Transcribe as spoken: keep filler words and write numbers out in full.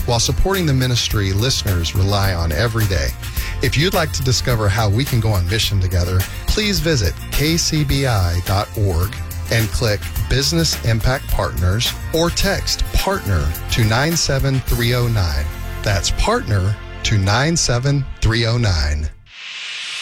while supporting the ministry listeners rely on every day. If you'd like to discover how we can go on mission together, please visit k c b i dot org and click Business Impact Partners or text PARTNER to nine seven three zero nine. That's PARTNER to nine seven three zero nine.